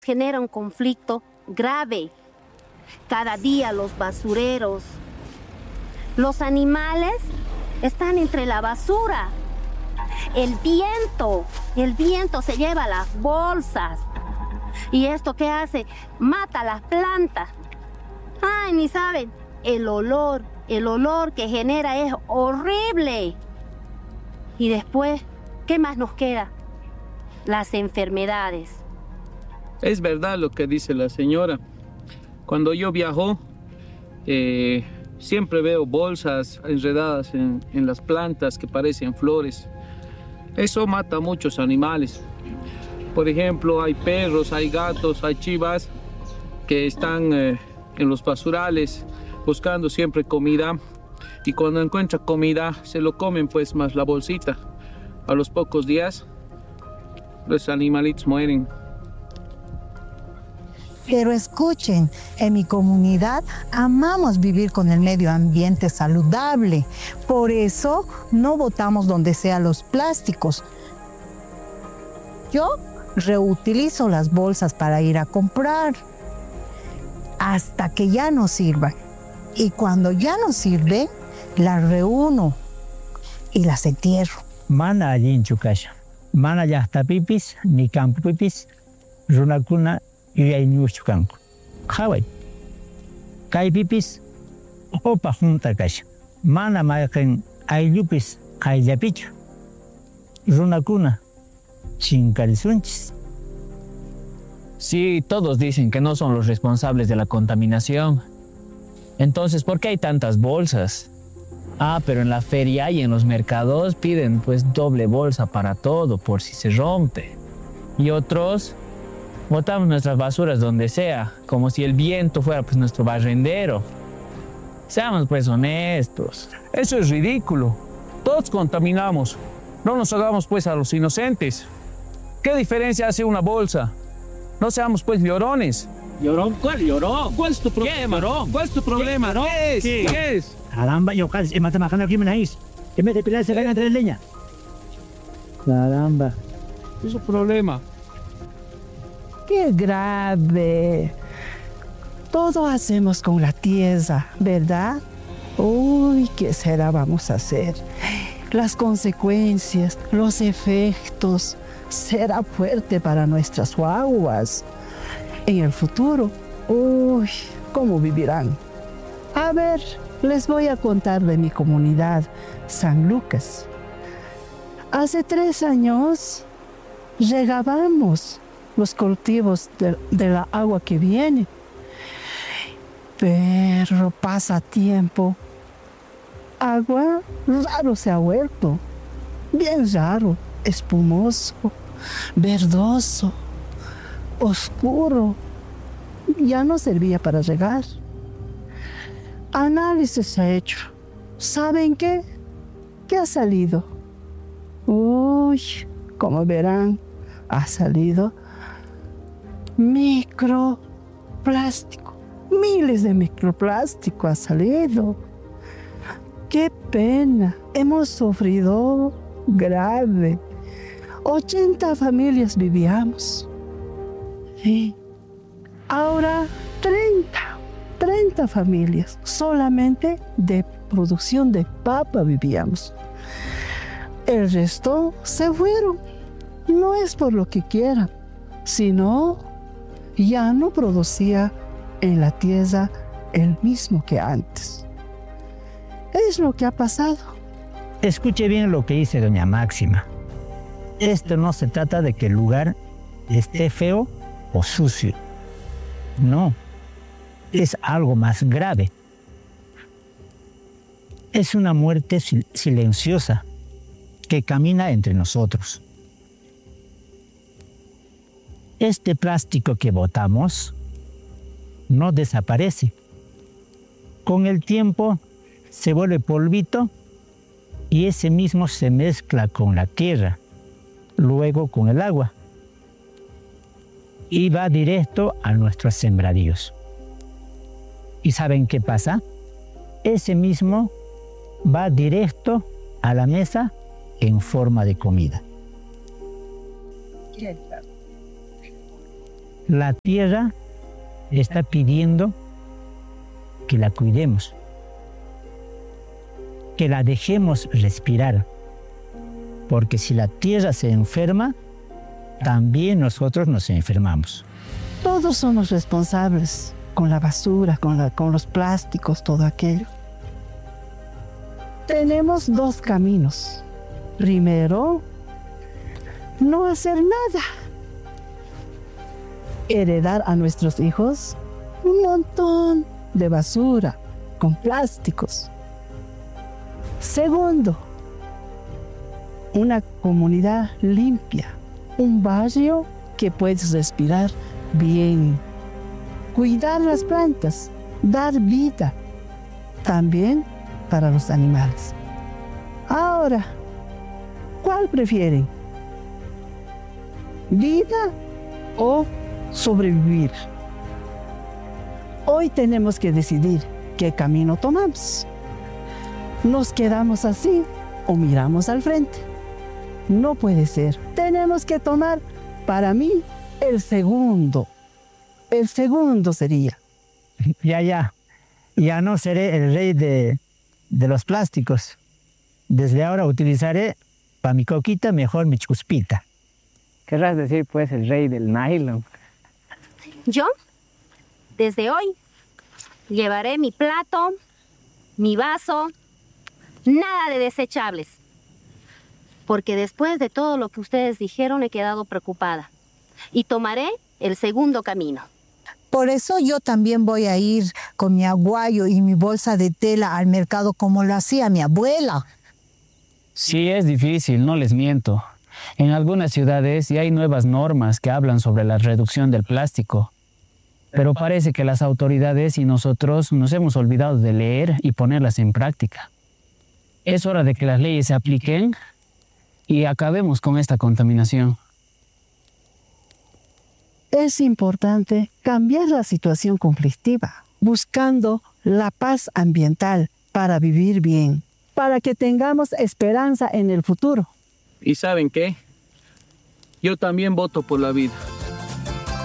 genera un conflicto grave. Cada día los basureros, los animales están entre la basura. El viento se lleva las bolsas. ¿Y esto qué hace? Mata las plantas. Ay, ni saben, el olor que genera es horrible. Y después, ¿qué más nos queda? Las enfermedades. Es verdad lo que dice la señora. Cuando yo viajo, siempre veo bolsas enredadas en las plantas que parecen flores. Eso mata a muchos animales. Por ejemplo, hay perros, hay gatos, hay chivas que están en los basurales buscando siempre comida. Y cuando encuentran comida, se lo comen pues más la bolsita. A los pocos días, los animalitos mueren. Pero escuchen, en mi comunidad amamos vivir con el medio ambiente saludable. Por eso no botamos donde sea los plásticos. Yo reutilizo las bolsas para ir a comprar hasta que ya no sirvan. Y cuando ya no sirven, las reúno y las entierro. Mana allí en Chucaya. Mana ya hasta pipis, ni campo pipis, runakuna y hay chucanco. Hawai. Kai pipis, opa junta kasha. Mana maken hay lupis, hay yapicho. Runakuna, chincarisunchis. Sí, todos dicen que no son los responsables de la contaminación. Entonces, ¿por qué hay tantas bolsas? Ah, pero en la feria y en los mercados piden pues doble bolsa para todo por si se rompe. Y otros botamos nuestras basuras donde sea, como si el viento fuera pues nuestro barrendero. Seamos pues honestos. Eso es ridículo. Todos contaminamos. No nos hagamos pues a los inocentes. ¿Qué diferencia hace una bolsa? No seamos pues llorones. ¿Llorón? ¿Cuál llorón? ¿Cuál es tu problema? ¿Cuál es tu problema? ¿Qué es? ¿Qué? ¿Qué es? Caramba, yo casi me está bajando aquí me nariz. En vez de pilar se caga entre la leña. Caramba. ¿Qué es su problema? ¡Qué grave! Todo hacemos con la tierra, ¿verdad? Uy, ¿qué será vamos a hacer? Las consecuencias, los efectos, será fuerte para nuestras aguas. En el futuro, uy, ¿cómo vivirán? A ver, les voy a contar de mi comunidad, San Lucas. Hace 3 años regábamos los cultivos de la agua que viene. Pero pasa tiempo. Agua raro se ha vuelto. Bien raro, espumoso, verdoso, oscuro. Ya no servía para regar. Análisis se ha hecho. ¿Saben qué? ¿Qué ha salido? Uy, como verán, ha salido microplástico. Miles de microplástico ha salido. ¡Qué pena! Hemos sufrido grave. 80 familias vivíamos. Sí. Ahora 30 familias. Solamente de producción de papa vivíamos. El resto se fueron. No es por lo que quieran, sino ya no producía en la tierra el mismo que antes. Es lo que ha pasado. Escuche bien lo que dice doña Máxima. Esto no se trata de que el lugar esté feo o sucio. No, es algo más grave. Es una muerte silenciosa que camina entre nosotros. Este plástico que botamos no desaparece. Con el tiempo se vuelve polvito y ese mismo se mezcla con la tierra, luego con el agua y va directo a nuestros sembradíos. ¿Y saben qué pasa? Ese mismo va directo a la mesa en forma de comida. La tierra está pidiendo que la cuidemos, que la dejemos respirar, porque si la tierra se enferma, también nosotros nos enfermamos. Todos somos responsables con la basura, con los plásticos, todo aquello. Tenemos dos caminos. Primero, no hacer nada. Heredar a nuestros hijos un montón de basura con plásticos. Segundo, una comunidad limpia, un barrio que puedes respirar bien. Cuidar las plantas, dar vida, también para los animales. Ahora, ¿cuál prefieren? ¿Vida o sobrevivir? Hoy tenemos que decidir qué camino tomamos. ¿Nos quedamos así o miramos al frente? No puede ser. Tenemos que tomar, para mí, el segundo. El segundo sería. Ya no seré el rey de los plásticos. Desde ahora utilizaré para mi coquita mejor mi chuspita. Querrás decir, pues, el rey del nylon. Yo, desde hoy, llevaré mi plato, mi vaso, nada de desechables. Porque después de todo lo que ustedes dijeron, he quedado preocupada. Y tomaré el segundo camino. Por eso yo también voy a ir con mi aguayo y mi bolsa de tela al mercado como lo hacía mi abuela. Sí, es difícil, no les miento. En algunas ciudades ya hay nuevas normas que hablan sobre la reducción del plástico. Pero parece que las autoridades y nosotros nos hemos olvidado de leer y ponerlas en práctica. Es hora de que las leyes se apliquen y acabemos con esta contaminación. Es importante cambiar la situación conflictiva, buscando la paz ambiental para vivir bien, para que tengamos esperanza en el futuro. ¿Y saben qué? Yo también voto por la vida.